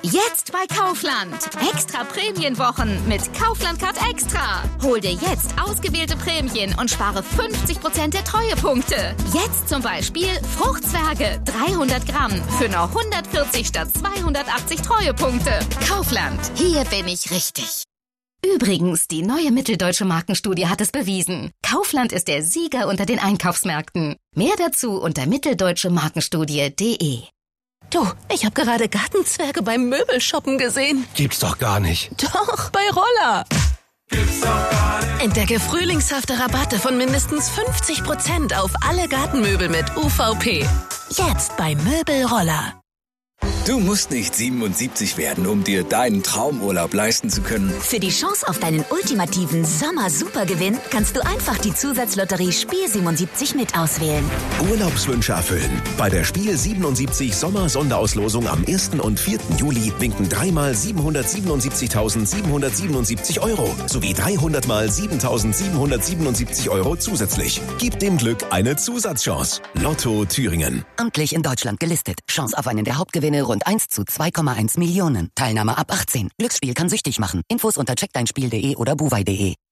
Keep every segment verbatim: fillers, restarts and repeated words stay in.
Jetzt bei Kaufland. Extra Prämienwochen mit Kaufland Card Extra. Hol dir jetzt ausgewählte Prämien und spare fünfzig Prozent der Treuepunkte. Jetzt zum Beispiel Fruchtzwerge dreihundert Gramm für nur hundertvierzig statt zweihundertachtzig Treuepunkte. Kaufland, hier bin ich richtig. Übrigens, die neue Mitteldeutsche Markenstudie hat es bewiesen. Kaufland ist der Sieger unter den Einkaufsmärkten. Mehr dazu unter mitteldeutsche markenstudie punkt de. Du, ich habe gerade Gartenzwerge beim Möbelshoppen gesehen. Gibt's doch gar nicht. Doch, bei Roller. Gibt's doch gar nicht. Entdecke frühlingshafte Rabatte von mindestens fünfzig Prozent auf alle Gartenmöbel mit U V P. Jetzt bei Möbelroller. Du musst nicht siebenundsiebzig werden, um dir deinen Traumurlaub leisten zu können. Für die Chance auf deinen ultimativen Sommer-Supergewinn kannst du einfach die Zusatzlotterie Spiel siebenundsiebzig mit auswählen. Urlaubswünsche erfüllen. Bei der Spiel siebenundsiebzig Sommer-Sonderauslosung am ersten und vierten Juli winken dreimal siebenhundertsiebenundsiebzigtausendsiebenhundertsiebenundsiebzig Euro sowie dreihundert mal siebentausendsiebenhundertsiebenundsiebzig Euro zusätzlich. Gib dem Glück eine Zusatzchance. Lotto Thüringen. Amtlich in Deutschland gelistet. Chance auf einen der Hauptgewinne rund eins zu zwei Komma eins Millionen. Teilnahme ab achtzehn. Glücksspiel kann süchtig machen. Infos unter check dein spiel punkt de oder buwei punkt de.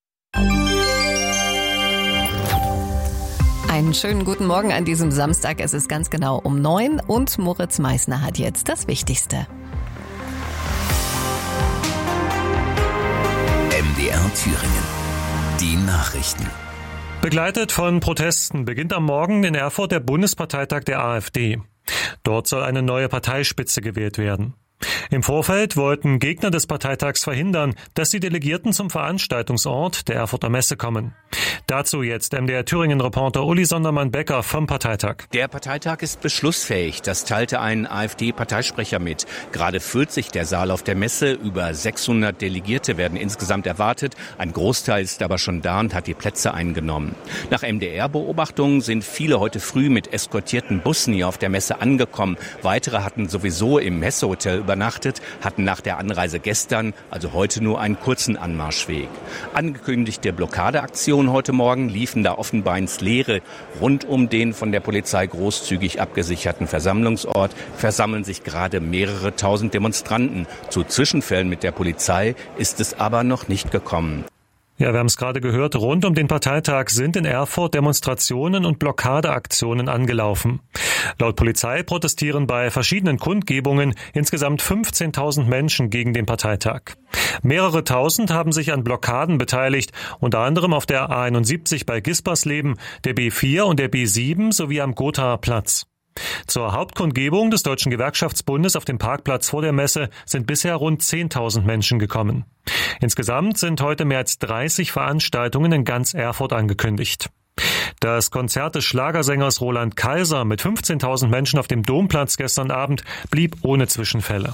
Einen schönen guten Morgen an diesem Samstag. Es ist ganz genau um neun und Moritz Meissner hat jetzt das Wichtigste. M D R Thüringen. Die Nachrichten. Begleitet von Protesten beginnt am Morgen in Erfurt der Bundesparteitag der AfD. Dort soll eine neue Parteispitze gewählt werden. Im Vorfeld wollten Gegner des Parteitags verhindern, dass die Delegierten zum Veranstaltungsort der Erfurter Messe kommen. Dazu jetzt M D R Thüringen-Reporter Uli Sondermann-Becker vom Parteitag. Der Parteitag ist beschlussfähig, das teilte ein AfD-Parteisprecher mit. Gerade füllt sich der Saal auf der Messe, über sechshundert Delegierte werden insgesamt erwartet. Ein Großteil ist aber schon da und hat die Plätze eingenommen. Nach M D R-Beobachtungen sind viele heute früh mit eskortierten Bussen hier auf der Messe angekommen. Weitere hatten sowieso im Messehotel übernachtet, hatten nach der Anreise gestern, also heute nur einen kurzen Anmarschweg. Angekündigte Blockadeaktionen heute Morgen liefen da offenbar ins Leere. Rund um den von der Polizei großzügig abgesicherten Versammlungsort versammeln sich gerade mehrere tausend Demonstranten. Zu Zwischenfällen mit der Polizei ist es aber noch nicht gekommen. Ja, wir haben es gerade gehört, rund um den Parteitag sind in Erfurt Demonstrationen und Blockadeaktionen angelaufen. Laut Polizei protestieren bei verschiedenen Kundgebungen insgesamt fünfzehntausend Menschen gegen den Parteitag. Mehrere tausend haben sich an Blockaden beteiligt, unter anderem auf der A einundsiebzig bei Gispersleben, der B vier und der B sieben sowie am Gothaer Platz. Zur Hauptkundgebung des Deutschen Gewerkschaftsbundes auf dem Parkplatz vor der Messe sind bisher rund zehntausend Menschen gekommen. Insgesamt sind heute mehr als dreißig Veranstaltungen in ganz Erfurt angekündigt. Das Konzert des Schlagersängers Roland Kaiser mit fünfzehntausend Menschen auf dem Domplatz gestern Abend blieb ohne Zwischenfälle.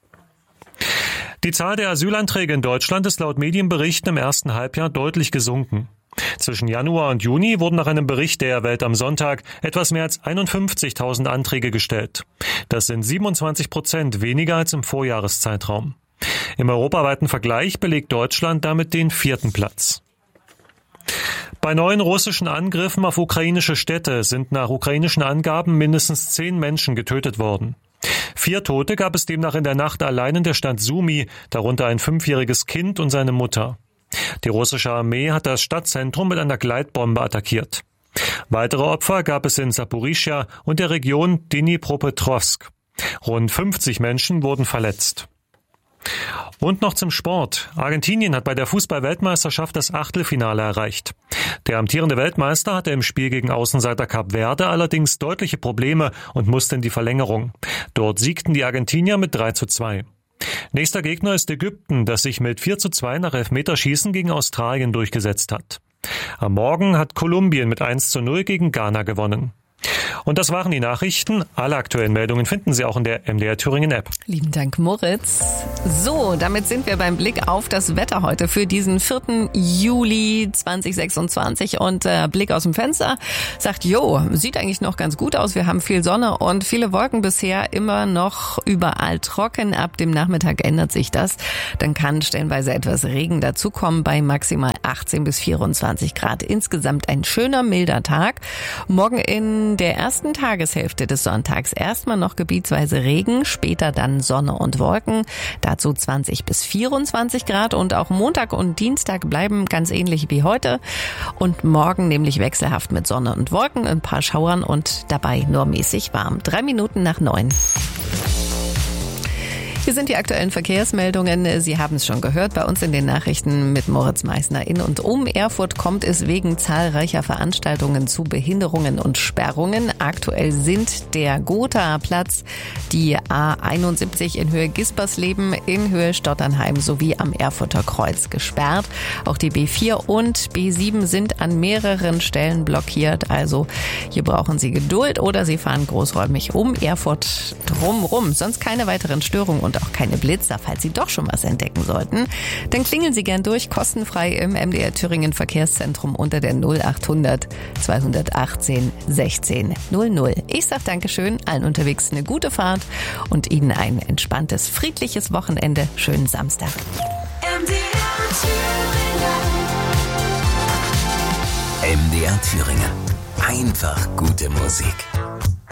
Die Zahl der Asylanträge in Deutschland ist laut Medienberichten im ersten Halbjahr deutlich gesunken. Zwischen Januar und Juni wurden nach einem Bericht der Welt am Sonntag etwas mehr als einundfünfzigtausend Anträge gestellt. Das sind siebenundzwanzig Prozent weniger als im Vorjahreszeitraum. Im europaweiten Vergleich belegt Deutschland damit den vierten Platz. Bei neuen russischen Angriffen auf ukrainische Städte sind nach ukrainischen Angaben mindestens zehn Menschen getötet worden. Vier Tote gab es demnach in der Nacht allein in der Stadt Sumy, darunter ein fünfjähriges Kind und seine Mutter. Die russische Armee hat das Stadtzentrum mit einer Gleitbombe attackiert. Weitere Opfer gab es in Saporischschja und der Region Dnipropetrovsk. Rund fünfzig Menschen wurden verletzt. Und noch zum Sport. Argentinien hat bei der Fußball-Weltmeisterschaft das Achtelfinale erreicht. Der amtierende Weltmeister hatte im Spiel gegen Außenseiter Kap Verde allerdings deutliche Probleme und musste in die Verlängerung. Dort siegten die Argentinier mit drei zu zwei. Nächster Gegner ist Ägypten, das sich mit vier zu zwei nach Elfmeterschießen gegen Australien durchgesetzt hat. Am Morgen hat Kolumbien mit eins zu null gegen Ghana gewonnen. Und das waren die Nachrichten. Alle aktuellen Meldungen finden Sie auch in der M D R Thüringen App. Lieben Dank, Moritz. So, damit sind wir beim Blick auf das Wetter heute für diesen vierten Juli zweitausendsechsundzwanzig. Und äh, Blick aus dem Fenster sagt, jo, sieht eigentlich noch ganz gut aus. Wir haben viel Sonne und viele Wolken bisher, immer noch überall trocken. Ab dem Nachmittag ändert sich das. Dann kann stellenweise etwas Regen dazukommen bei maximal achtzehn bis vierundzwanzig Grad. Insgesamt ein schöner, milder Tag. Morgen in der ersten ersten Tageshälfte des Sonntags erstmal noch gebietsweise Regen, später dann Sonne und Wolken. Dazu zwanzig bis vierundzwanzig Grad und auch Montag und Dienstag bleiben ganz ähnlich wie heute. Und morgen nämlich wechselhaft mit Sonne und Wolken, ein paar Schauern und dabei nur mäßig warm. Drei Minuten nach neun. Hier sind die aktuellen Verkehrsmeldungen. Sie haben es schon gehört bei uns in den Nachrichten mit Moritz Meissner. In und um Erfurt kommt es wegen zahlreicher Veranstaltungen zu Behinderungen und Sperrungen. Aktuell sind der Gothaer-Platz, die A einundsiebzig in Höhe Gispersleben, in Höhe Stotternheim sowie am Erfurter Kreuz gesperrt. Auch die B vier und B sieben sind an mehreren Stellen blockiert. Also hier brauchen Sie Geduld oder Sie fahren großräumig um Erfurt drumrum. Sonst keine weiteren Störungen und auch keine Blitzer, falls Sie doch schon was entdecken sollten. Dann klingeln Sie gern durch, kostenfrei im M D R Thüringen Verkehrszentrum unter der null achthundert zweihundertachtzehn sechzehn null null. Ich sag Dankeschön, allen unterwegs eine gute Fahrt und Ihnen ein entspanntes, friedliches Wochenende. Schönen Samstag. M D R Thüringen. M D R Thüringen. Einfach gute Musik.